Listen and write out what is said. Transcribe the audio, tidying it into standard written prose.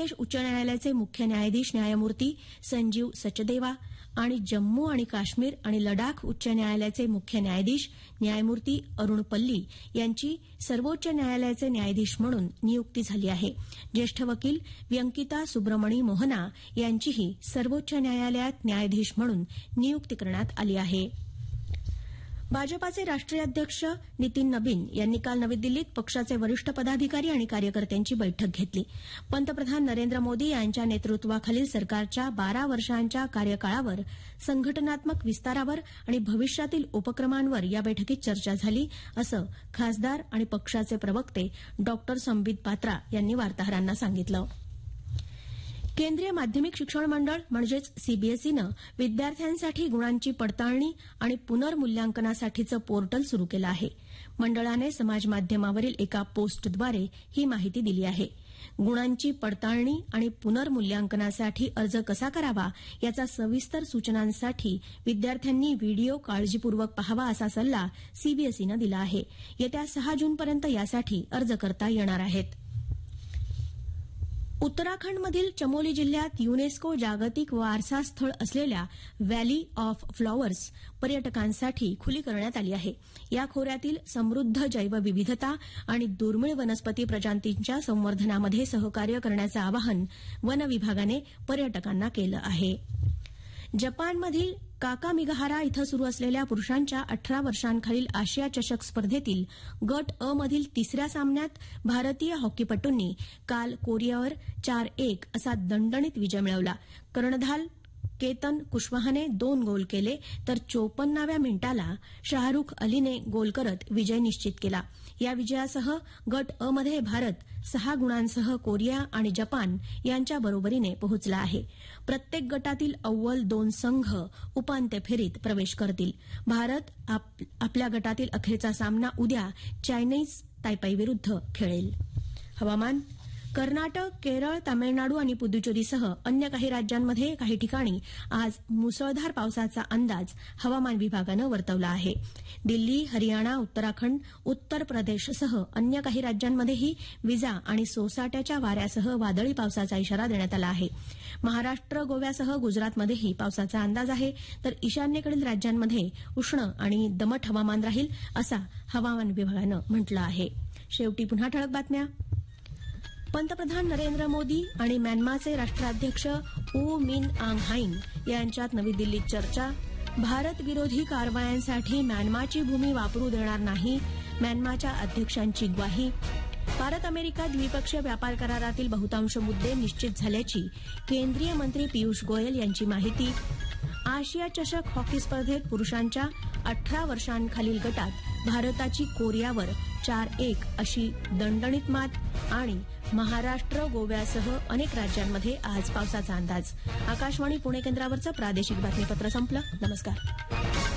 प्रदेश उच्च न्यायालयाचे मुख्य न्यायाधीश न्यायमूर्ती संजीव सचदेवा आणि जम्मू आणि काश्मीर आणि लडाख उच्च न्यायालयाचे मुख्य न्यायाधीश न्यायमूर्ती अरुण पल्ली यांची सर्वोच्च न्यायालयाचे न्यायाधीश म्हणून नियुक्ती झाली आहे. ज्येष्ठ वकील व्यंकिता सुब्रमणी मोहना यांचीही सर्वोच्च न्यायालयात न्यायाधीश म्हणून नियुक्ती करण्यात आली आहे. भाजपाचे राष्ट्रीय अध्यक्ष नितीन नबीन यांनी काल नवी दिल्लीत पक्षाचे वरिष्ठ पदाधिकारी आणि कार्यकर्त्यांची बैठक घेतली. पंतप्रधान नरेंद्र मोदी यांच्या नेतृत्वाखालील सरकारच्या 12 वर्षांच्या कार्यकाळावर, संघटनात्मक विस्तारावर आणि भविष्यातील उपक्रमांवर या बैठकीत चर्चा झाली, असं खासदार आणि पक्षाचे प्रवक्ते डॉ. संबित पात्रा यांनी वार्ताहरांना सांगितलं. केंद्रीय माध्यमिक शिक्षण मंडळ म्हणजेच सीबीएसईनं विद्यार्थ्यांसाठी गुणांची पडताळणी आणि पुनर्मूल्यांकनासाठीचं पोर्टल सुरू केलं आहे. मंडळाने समाजमाध्यमावरील एका पोस्टद्वारे ही माहिती दिली आहे. गुणांची पडताळणी आणि पुनर्मूल्यांकनासाठी अर्ज कसा करावा याचा सविस्तर सूचनांसाठी विद्यार्थ्यांनी व्हिडिओ काळजीपूर्वक पहावा असा सल्ला सीबीएसईनं दिला आहे. येत्या 6 जूनपर्यंत यासाठी अर्ज करता येणार आहेत. उत्तराखंडमधील चमोली जिल्ह्यात युनेस्को जागतिक वारसा स्थळ असलेल्या व्हॅली ऑफ फ्लॉवर्स पर्यटकांसाठी खुली करण्यात आली आहे. या खोऱ्यातील समृद्ध जैवविविधता आणि दुर्मिळ वनस्पती प्रजातींच्या संवर्धनामध्ये सहकार्य करण्याचं आवाहन वन विभागाने पर्यटकांना केलं आहे. जपानमधील काकामिगाहारा इथं सुरू असलेल्या पुरुषांच्या 18 वर्षांखालील आशिया चषक स्पर्धेतील गट अ मधील तिसऱ्या सामन्यात भारतीय हॉकीपटूंनी काल कोरियावर 4-1 असा दणदणीत विजय मिळवला. कर्णधार केतन कुशवाहाने 2 गोल केले तर 54व्या मिनिटाला शाहरुख अलीने गोल करत विजय निश्चित केला. या विजयासह गट अ मध्ये भारत 6 गुणांसह कोरिया आणि जपान यांच्या बरोबरीने पोहोचला आहे. प्रत्येक गटातील अव्वल 2 संघ उपांत्य फेरीत प्रवेश करतील. भारत आपल्या गटातील अखेरचा सामना उद्या चायनीज तायपाईविरुद्ध खेळेल. हवामान. कर्नाटक, केरळ, तामिळनाडू आणि पुदुच्चेरीसह अन्य काही राज्यांमध्ये काही ठिकाणी आज मुसळधार पावसाचा अंदाज हवामान विभागानं वर्तवला आहे. दिल्ली, हरियाणा, उत्तराखंड, उत्तर प्रदेशसह अन्य काही राज्यांमध्येही विजा आणि सोसाट्याच्या वाऱ्यासह वादळी पावसाचा इशारा देण्यात आला आहे. महाराष्ट्र, गोव्यासह गुजरातमध्येही पावसाचा अंदाज आहे, तर ईशान्येकडील राज्यांमध्ये उष्ण आणि दमट हवामान राहील असा हवामान विभागानं म्हटलं आहे. शेवटी पुन्हा ठळक बातम्या. पंतप्रधान नरेंद्र मोदी आणि म्यानमारचे राष्ट्राध्यक्ष ऊ मिन आंग हाईंग यांच्यात नवी दिल्लीत चर्चा. भारत विरोधी कारवायांसाठी म्यानमारची भूमी वापरू देणार नाही, म्यानमारच्या अध्यक्षांची ग्वाही. भारत अमेरिका द्विपक्षीय व्यापार करारातील बहुतांश मुद्दे निश्चित झाल्याची केंद्रीय मंत्री पियुष गोयल यांची माहिती. आशिया चषक हॉकी स्पर्धेत पुरुषांच्या 18 वर्षांखालील गटात भारताची कोरियावर 4-1 अशी दणदणीत मात. आणि महाराष्ट्र, गोव्यासह अनेक राज्यांमध्ये आज पावसाचा अंदाज. आकाशवाणी पुणे केंद्रावरचं प्रादेशिक बातमीपत्र संपलं. नमस्कार.